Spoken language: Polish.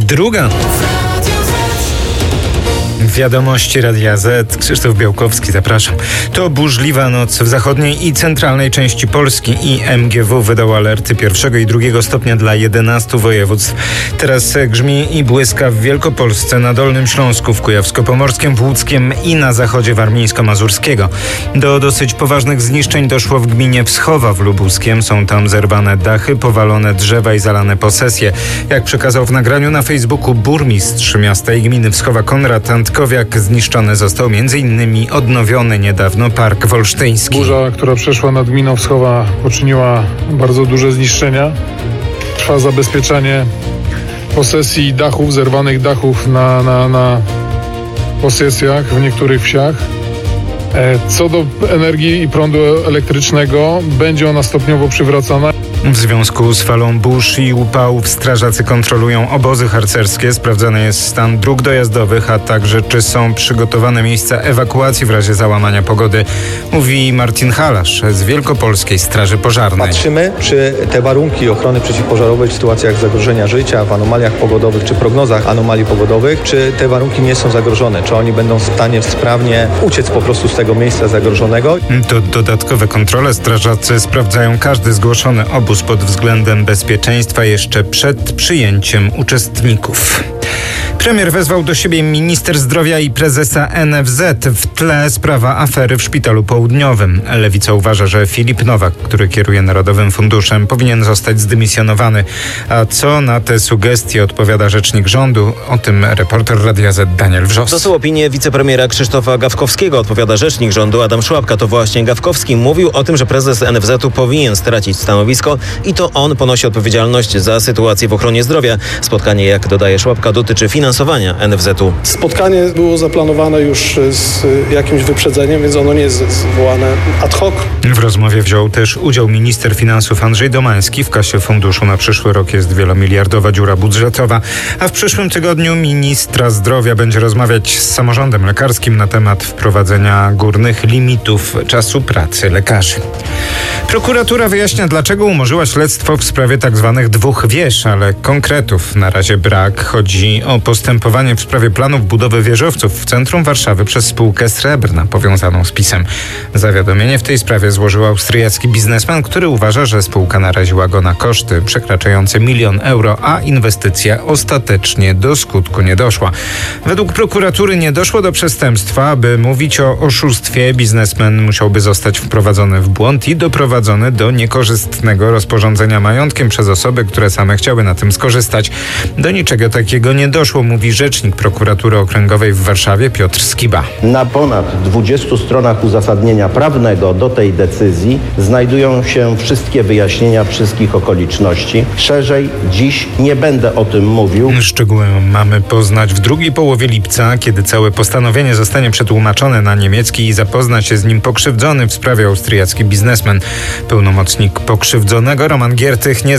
Druga. Wiadomości Radia Z. Krzysztof Białkowski, zapraszam. To burzliwa noc w zachodniej i centralnej części Polski i MGW wydał alerty 1. i 2. stopnia dla 11 województw. Teraz grzmi i błyska w Wielkopolsce, na Dolnym Śląsku, w Kujawsko-Pomorskiem, w Łódzkiem i na zachodzie warmińsko-mazurskiego. Do dosyć poważnych zniszczeń doszło w gminie Wschowa w Lubuskiem. Są tam zerwane dachy, powalone drzewa i zalane posesje. Jak przekazał w nagraniu na Facebooku burmistrz miasta i gminy Wschowa Konrad Antkowiak, zniszczony został m.in. odnowiony niedawno Park Wolsztyński. Burza, która przeszła nad gminą Wschowa, poczyniła bardzo duże zniszczenia. Trwa zabezpieczanie posesji dachów, zerwanych dachów na posesjach w niektórych wsiach. Co do energii i prądu elektrycznego, będzie ona stopniowo przywracana. W związku z falą burz i upałów strażacy kontrolują obozy harcerskie, sprawdzany jest stan dróg dojazdowych, a także czy są przygotowane miejsca ewakuacji w razie załamania pogody, mówi Marcin Halasz z Wielkopolskiej Straży Pożarnej. Patrzymy, czy te warunki ochrony przeciwpożarowej w sytuacjach zagrożenia życia, w anomaliach pogodowych czy prognozach anomalii pogodowych, czy te warunki nie są zagrożone, czy oni będą w stanie sprawnie uciec po prostu z tego miejsca zagrożonego. To dodatkowe kontrole. Strażacy sprawdzają każdy zgłoszony obóz pod względem bezpieczeństwa jeszcze przed przyjęciem uczestników. Premier wezwał do siebie minister zdrowia i prezesa NFZ. W tle sprawa afery w Szpitalu Południowym. Lewica uważa, że Filip Nowak, który kieruje Narodowym Funduszem, powinien zostać zdymisjonowany. A co na te sugestie odpowiada rzecznik rządu? O tym reporter Radia Z Daniel Wrzos. To są opinie wicepremiera Krzysztofa Gawkowskiego, odpowiada rzecznik rządu Adam Szłapka. To właśnie Gawkowski mówił o tym, że prezes NFZ-u powinien stracić stanowisko i to on ponosi odpowiedzialność za sytuację w ochronie zdrowia. Spotkanie, jak dodaje Szłapka, dotyczy finansowania NFZ-u. Spotkanie było zaplanowane już z jakimś wyprzedzeniem, więc ono nie jest zwołane ad hoc. W rozmowie wziął też udział minister finansów Andrzej Domański. W kasie funduszu na przyszły rok jest wielomiliardowa dziura budżetowa, a w przyszłym tygodniu ministra zdrowia będzie rozmawiać z samorządem lekarskim na temat wprowadzenia górnych limitów czasu pracy lekarzy. Prokuratura wyjaśnia, dlaczego umorzyła śledztwo w sprawie tzw. dwóch wież, ale konkretów na razie brak. Chodzi o postępowanie w sprawie planów budowy wieżowców w centrum Warszawy przez spółkę Srebrna powiązaną z PiS-em. Zawiadomienie w tej sprawie złożył austriacki biznesmen, który uważa, że spółka naraziła go na koszty przekraczające 1 000 000 euro, a inwestycja ostatecznie do skutku nie doszła. Według prokuratury nie doszło do przestępstwa. Aby mówić o oszustwie, biznesmen musiałby zostać wprowadzony w błąd i doprowadzony do niekorzystnego rozporządzenia majątkiem przez osoby, które same chciały na tym skorzystać. Do niczego takiego nie doszło, mówi rzecznik prokuratury okręgowej w Warszawie Piotr Skiba. Na ponad 20 stronach uzasadnienia prawnego do tej decyzji znajdują się wszystkie wyjaśnienia wszystkich okoliczności. Szerzej dziś nie będę o tym mówił. Szczegóły mamy poznać w drugiej połowie lipca, kiedy całe postanowienie zostanie przetłumaczone na niemiecki i zapozna się z nim pokrzywdzony w sprawie austriacki biznesmen. Pełnomocnik pokrzywdzonego Roman Giertych nie